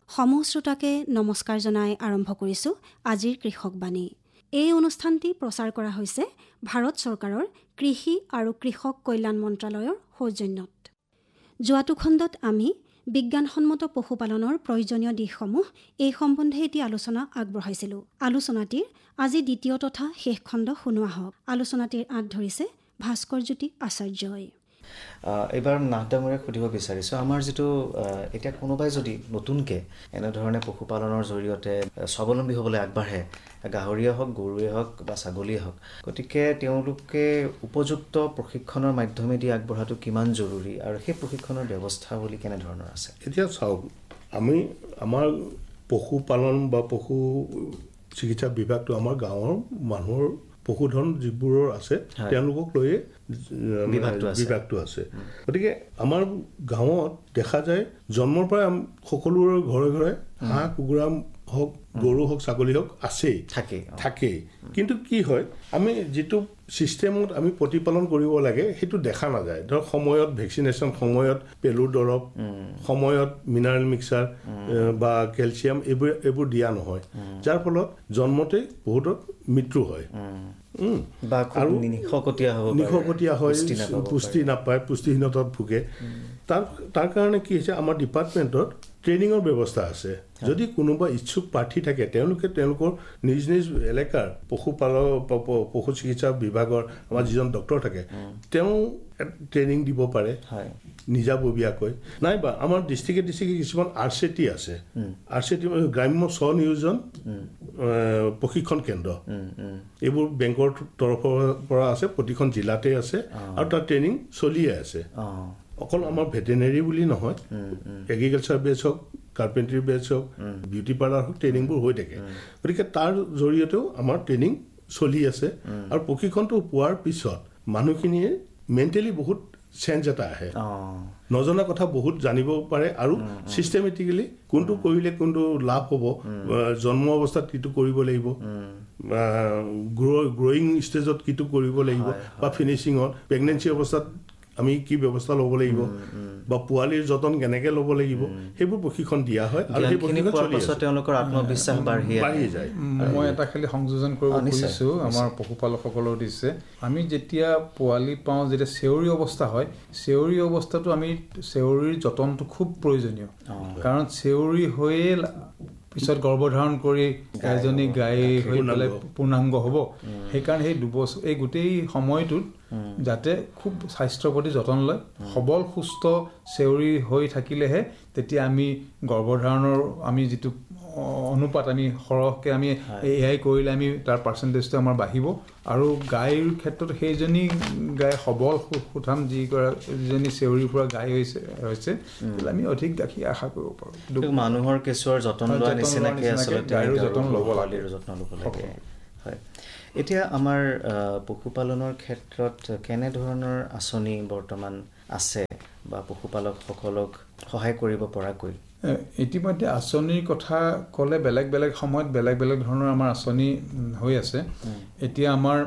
সমূহ শ্ৰোতাকে নমস্কাৰ জনাই আৰম্ভ কৰিছোঁ আজিৰ কৃষকবাণী। এই অনুষ্ঠানটি প্ৰচাৰ কৰা হৈছে ভাৰত চৰকাৰৰ কৃষি আৰু কৃষক কল্যাণ মন্ত্ৰালয়ৰ সৌজন্যত। যোৱাটো খণ্ডত আমি বিজ্ঞানসন্মত পশুপালনৰ প্ৰয়োজনীয় দিশসমূহ এই সম্বন্ধে এটি আলোচনা আগবঢ়াইছিলোঁ। আলোচনাটিৰ আজি দ্বিতীয় তথা শেষ খণ্ড শুনোৱা হওক। আলোচনাটিৰ আঁত ধৰিছে ভাস্কৰজ্যোতি আচাৰ্যই। এইবাৰ নাথদাঙৰে সুধিব বিচাৰিছোঁ, আমাৰ যিটো এতিয়া কোনোবাই যদি নতুনকৈ এনেধৰণে পশুপালনৰ জৰিয়তে স্বাৱলম্বী হ'বলৈ আগবাঢ়ে, গাহৰিয়ে হওক, গৰুৱে হওক বা ছাগলীয়ে হওক, গতিকে তেওঁলোকে উপযুক্ত প্ৰশিক্ষণৰ মাধ্যমেদি আগবঢ়াটো কিমান জৰুৰী আৰু সেই প্ৰশিক্ষণৰ ব্যৱস্থাৱলী কেনেধৰণৰ আছে? এতিয়া চাওক, আমাৰ পশুপালন বা পশু চিকিৎসা বিভাগটো আমাৰ গাঁৱৰ মানুহৰ পশুধন যিবোৰৰ আছে তেওঁলোকক লৈয়ে বিভাগটো আছে। গতিকে আমাৰ গাঁৱত দেখা যায় জন্মৰ পৰাই সকলোৰে ঘৰে ঘৰে হাঁহ কুকুৰা হওক, গৰু হওক, ছাগলী হওক আছেই, থাকেই। কিন্তু কি হয়, আমি যিটো ছিষ্টেমত আমি প্ৰতিপালন কৰিব লাগে সেইটো দেখা নাযায়। ধৰক সময়ত ভেকচিনেশ্যন, সময়ত পেলুৰ দৰৱ, সময়ত মিনাৰেল মিক্সাৰ বা কেলছিয়াম এইবোৰ দিয়া নহয়, যাৰ ফলত জন্মতেই বহুতত মৃত্যু হয় আৰু নিশকতীয়া হয়, পুষ্টি নাপায়, পুষ্টিহীনতাত ভোগে। তাৰ কাৰণে কি হৈছে, আমাৰ ডিপাৰ্টমেণ্টত ট্ৰেইনিঙৰ ব্যৱস্থা আছে। যদি কোনোবা ইচ্ছুক প্ৰাৰ্থী থাকে, তেওঁলোকে তেওঁলোকৰ নিজ নিজ এলেকাৰ পশু চিকিৎসা বিভাগৰ আমাৰ যিজন ডক্তৰ থাকে তেওঁ ট্ৰেইনিং দিব পাৰে নিজাববীয়াকৈ। নাইবা আমাৰ ডিষ্ট্ৰিক্টে কিছুমান RCT আছে, RCT গ্ৰাম্য স্বনিয়োজন প্ৰশিক্ষণ কেন্দ্ৰ, এইবোৰ বেংকৰ তৰফৰ পৰা আছে, প্ৰতিখন জিলাতে আছে আৰু তাৰ ট্ৰেইনিং চলিয়ে আছে। অকল আমাৰ ভেটেনেৰী বুলি নহয়, এগ্ৰিকালচাৰ বেচ হওক, কাৰ্পেণ্ট্ৰি বেচ হওক, বিউটি পাৰ্লাৰ হওক, ট্ৰেইনিংবোৰ হৈ থাকে। গতিকে তাৰ জৰিয়তেও আমাৰ ট্ৰেইনিং চলি আছে আৰু প্ৰশিক্ষণটো পোৱাৰ পিছত মানুহখিনিয়ে মেণ্টেলি বহুত চেঞ্জ এটা আহে, নজনা কথা বহুত জানিব পাৰে আৰু চিষ্টেমেটিকেলি কোনটো কৰিলে কোনটো লাভ হ'ব, জন্ম অৱস্থাত কিটো কৰিব লাগিব, গ্ৰয়িং ষ্টেজত কিটো কৰিব লাগিব, বা ফিনিচিঙত প্ৰেগনেঞ্চি অৱস্থাত আমি কি ব্যৱস্থা ল'ব লাগিব, বা পোৱালিৰ যতন কেনেকৈ ল'ব লাগিব, সেইবোৰ প্ৰশিক্ষণ দিয়া হয় আৰু সেই প্ৰশিক্ষণ তেওঁলোকৰ আত্মবিশ্বাস বাঢ়ি যায়। মই এটা খালি সংযোজন কৰিব খুজিছোঁ আমাৰ পশুপালকসকলৰ দিছে। আমি যেতিয়া পোৱালি পাওঁ, যেতিয়া চেউৰী অৱস্থা হয়, চেউৰী অৱস্থাটো আমি চেউৰীৰ যতনটো খুব প্ৰয়োজনীয়, কাৰণ চেউৰী হৈয়ে পিছত গৰ্ভধাৰণ কৰি এজনী গাই হৈ পেলাই পূৰ্ণাংগ হ'ব। সেইকাৰণে সেই 2 বছৰ এই গোটেই সময়টোত যাতে খুব স্বাস্থ্যৰ প্ৰতি যতন লয়, সবল সুস্থ চেউৰী হৈ থাকিলেহে তেতিয়া আমি গৰ্ভধাৰণৰ আমি যিটো অনুপাত আমি সৰহকৈ আমি এয়াই কৰিলে আমি তাৰ পাৰ্চেণ্টেজটো আমাৰ বাঢ়িব। আৰু গাইৰ ক্ষেত্ৰত সেইজনী গাই সবল সুঠাম যিজনী চেউৰীৰ পৰা গাই হৈছে আমি অধিক গাখীৰ আশা কৰিব পাৰোঁ। মানুহৰ কেঁচুৱাৰ যতন লোৱা নিচিনাকৈ আচলতে গাইৰো যতন ল'ব লাগে। হয়, এতিয়া আমাৰ পশুপালনৰ ক্ষেত্ৰত কেনেধৰণৰ আঁচনি বৰ্তমান আছে বা পশুপালকসকলক সহায় কৰিব পৰাকৈ? ইতিমধ্যে আঁচনিৰ কথা ক'লে বেলেগ বেলেগ সময়ত বেলেগ বেলেগ ধৰণৰ আমাৰ আঁচনি হৈ আছে। এতিয়া আমাৰ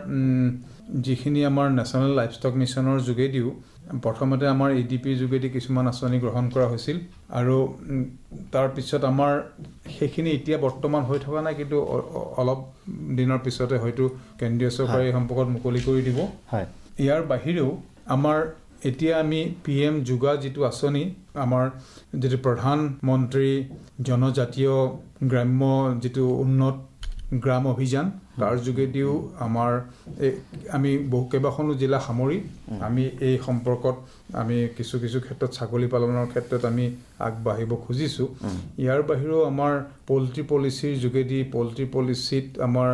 যিখিনি আমাৰ নেশ্যনেল লাইভষ্টক মিছনৰ যোগেদিও প্ৰথমতে আমাৰ EDPৰ যোগেদি কিছুমান আঁচনি গ্ৰহণ কৰা হৈছিল আৰু তাৰপিছত আমাৰ সেইখিনি এতিয়া বৰ্তমান হৈ থকা নাই, কিন্তু অলপ দিনৰ পিছতে হয়তো কেন্দ্ৰীয় চৰকাৰে এই সম্পৰ্কত মুকলি কৰি দিব। ইয়াৰ বাহিৰেও আমাৰ এতিয়া আমি PM যোগা যিটো আঁচনি, আমাৰ যিটো প্ৰধানমন্ত্ৰী জনজাতীয় গ্ৰাম্য যিটো উন্নত গ্ৰাম অভিযান, তাৰ যোগেদিও আমাৰ আমি কেইবাখনো জিলা সামৰি আমি এই সম্পৰ্কত আমি কিছু ক্ষেত্ৰত ছাগলী পালনৰ ক্ষেত্ৰত আমি আগবাঢ়িব খুজিছোঁ। ইয়াৰ বাহিৰেও আমাৰ পল্ট্ৰি পলিচিৰ যোগেদি পল্ট্ৰি পলিচিত আমাৰ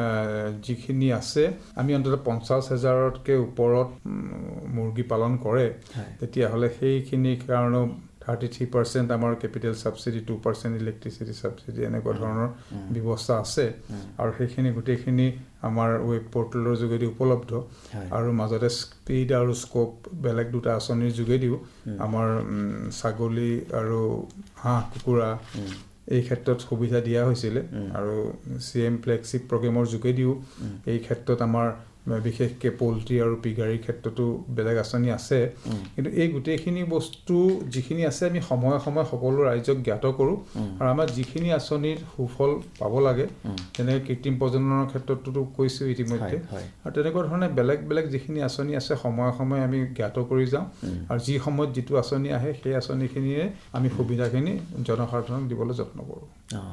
যিখিনি আছে, আমি অন্ততঃ 50,000তকৈ ওপৰত মুৰ্গী পালন কৰে, তেতিয়াহ'লে সেইখিনিৰ কাৰণেও 33% আমাৰ কেপিটেল ছাবচিডি, 2% ইলেক্ট্ৰিচিটি ছাবচিডি, এনেকুৱা ধৰণৰ ব্যৱস্থা আছে আৰু সেইখিনি গোটেইখিনি আমাৰ ৱেব পৰ্টেলৰ যোগেদি উপলব্ধ। আৰু মাজতে স্পীড আৰু স্কোপ বেলেগ 2টা আঁচনিৰ যোগেদিও আমাৰ ছাগলী আৰু হাঁহ কুকুৰা এই ক্ষেত্ৰত সুবিধা দিয়া হৈছিলে আৰু CM ফ্লেগশ্বিপ প্ৰগ্ৰেমৰ যোগেদিও এই ক্ষেত্ৰত আমাৰ বিশেষকৈ পল্ট্ৰি আৰু পিগাৰীৰ ক্ষেত্ৰতো বেলেগ আঁচনি আছে কিন্তু এই গোটেইখিনি বস্তু যিখিনি আছে আমি সময়ে সময়ে সকলো ৰাইজক জ্ঞাত কৰোঁ আৰু আমাৰ যিখিনি আঁচনিৰ সুফল পাব লাগে যেনেকৈ কৃত্ৰিম প্ৰজননৰ ক্ষেত্ৰতো কৈছোঁ ইতিমধ্যে আৰু তেনেকুৱা ধৰণে বেলেগ বেলেগ যিখিনি আঁচনি আছে সময়ে সময়ে আমি জ্ঞাত কৰি যাওঁ আৰু যি সময়ত যিটো আঁচনি আহে সেই আঁচনিখিনিয়ে আমি সুবিধাখিনি জনসাধাৰণক দিবলৈ যত্ন কৰোঁ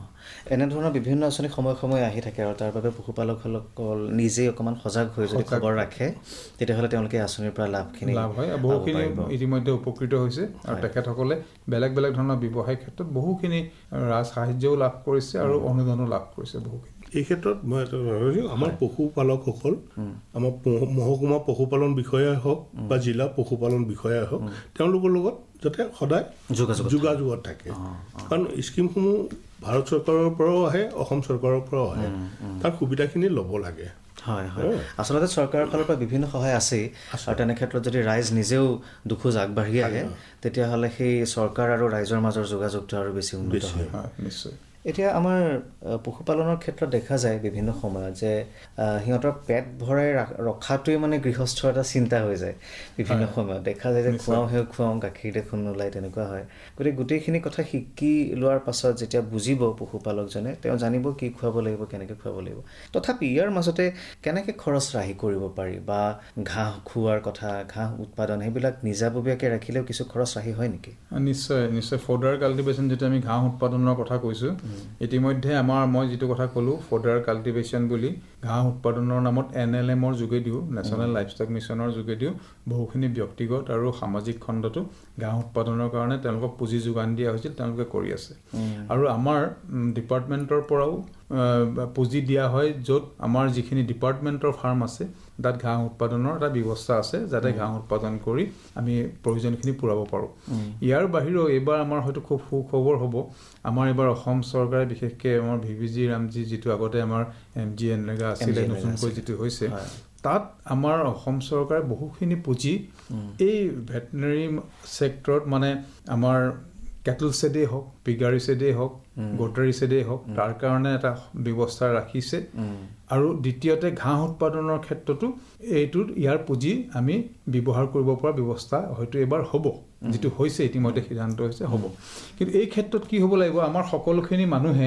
এনেধৰণৰ বিভিন্ন আঁচনি সময়ে সময়ে আহি থাকে আৰু তাৰ বাবে পশুপালকসকল নিজেই অকণমান সজাগ হৈ যদি খবৰ ৰাখে তেতিয়াহ'লে তেওঁলোকে আঁচনিৰ পৰা লাভ হয় বহুখিনি ইতিমধ্যে উপকৃত হৈছে আৰু তেখেতসকলে বেলেগ বেলেগ ধৰণৰ ব্যৱসায়িক ক্ষেত্ৰত বহুখিনি সাহায্যও লাভ কৰিছে আৰু অনুদানো লাভ কৰিছে বহুখিনি এই ক্ষেত্ৰত মই এটা আমাৰ পশুপালকসকল আমাৰ মহকুমা পশুপালন বিষয়াই হওক বা জিলা পশুপালন বিষয়াই হওক তেওঁলোকৰ লগত যাতে সদায় যোগাযোগত থাকে কাৰণ স্কিমসমূহ ভাৰত চৰকাৰৰ পৰাও আহে অসম চৰকাৰৰ পৰাও আহে তাৰ সুবিধাখিনি ল'ব লাগে হয় হয় আচলতে চৰকাৰৰ ফালৰ পৰা বিভিন্ন সহায় আছেই আৰু তেনে ক্ষেত্ৰত যদি ৰাইজ নিজেও দুখোজ আগবাঢ়ি আহে তেতিয়াহ'লে সেই চৰকাৰ আৰু ৰাইজৰ মাজৰ যোগাযোগটো আৰু বেছি উন্নত হয় নিশ্চয় এতিয়া আমাৰ পশুপালনৰ ক্ষেত্ৰত দেখা যায় বিভিন্ন সময়ত যে সিহঁতৰ পেট ভৰাই ৰখাটোৱে মানে গৃহস্থৰ এটা চিন্তা হৈ যায় বিভিন্ন সময়ত দেখা যায় যে খুৱাওঁ গাখীৰ দেখোন নোলায় তেনেকুৱা হয় গতিকে গোটেইখিনি কথা শিকি লোৱাৰ পাছত যেতিয়া বুজিব পশুপালকজনে তেওঁ জানিব কি খুৱাব লাগিব কেনেকৈ খুৱাব লাগিব তথাপি ইয়াৰ মাজতে কেনেকৈ খৰচ ৰাহি কৰিব পাৰি বা ঘাঁহ খুওৱাৰ কথা ঘাঁহ উৎপাদন সেইবিলাক নিজাববীয়াকৈ ৰাখিলেও কিছু খৰচ ৰাহি হয় নেকি নিশ্চয় নিশ্চয় ফডাৰ কাল্টিভেশ্যন যেতিয়া আমি ঘাঁহ উৎপাদনৰ কথা কৈছোঁ ইতিমধ্যে মই যিটো কথা ক'লোঁ ফডাৰ কাল্টিভেশ্যন বুলি ঘাঁহ উৎপাদনৰ নামত NLM-ৰ যোগেদিও নেশ্যনেল লাইভষ্টক মিছনৰ যোগেদিও বহুখিনি ব্যক্তিগত আৰু সামাজিক খণ্ডতো ঘাঁহ উৎপাদনৰ কাৰণে তেওঁলোকক পুঁজি যোগান দিয়া হৈছিল তেওঁলোকে কৰি আছে আৰু আমাৰ ডিপাৰ্টমেণ্টৰ পৰাও পুঁজি দিয়া হয় য'ত আমাৰ যিখিনি ডিপাৰ্টমেণ্টৰ ফাৰ্ম আছে তাত ঘাঁহ উৎপাদনৰ এটা ব্যৱস্থা আছে যাতে ঘাঁহ উৎপাদন কৰি আমি প্ৰয়োজনখিনি পূৰাব পাৰোঁ ইয়াৰ বাহিৰেও এইবাৰ আমাৰ হয়তো খুব সুখবৰ হ'ব আমাৰ এইবাৰ অসম চৰকাৰে বিশেষকৈ আমাৰ VVG ৰামজী যিটো আগতে আমাৰ MG এনেকুৱা আছিলে নতুনকৈ যিটো হৈছে তাত আমাৰ অসম চৰকাৰে বহুখিনি পুঁজি এই ভেটেনেৰী ছেক্টৰত মানে আমাৰ কেটল ছেডেই হওক পিগাৰী ছেডেই হওক গোটাৰী ছেডেই হওক তাৰ কাৰণে এটা ব্যৱস্থা ৰাখিছে আৰু দ্বিতীয়তে ঘাঁহ উৎপাদনৰ ক্ষেত্ৰতো ইয়াৰ পুঁজি আমি ব্যৱহাৰ কৰিব পৰা ব্যৱস্থা হয়তো এবাৰ হ'ব যিটো হৈছে ইতিমধ্যে সিদ্ধান্ত হৈছে হ'ব কিন্তু এই ক্ষেত্ৰত কি হ'ব লাগিব আমাৰ সকলোখিনি মানুহে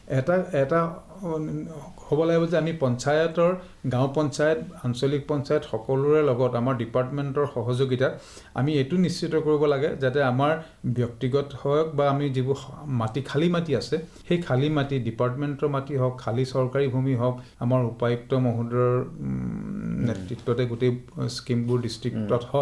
এটা হ'ব লাগিব যে আমি পঞ্চায়তৰ গাঁও পঞ্চায়ত আঞ্চলিক পঞ্চায়ত সকলোৰে লগত আমাৰ ডিপাৰ্টমেণ্টৰ সহযোগিতাত আমি এইটো নিশ্চিত কৰিব লাগে যাতে আমাৰ ব্যক্তিগত হওক বা আমি যিবোৰ খালী মাটি আছে সেই খালী মাটি ডিপাৰ্টমেণ্টৰ মাটি হওক খালী চৰকাৰী ভূমি হওক আমাৰ উপায়ুক্ত মহোদয়ৰ নেতৃত্বতে গোটেই স্কিমবোৰ ডিষ্ট্ৰিক্টত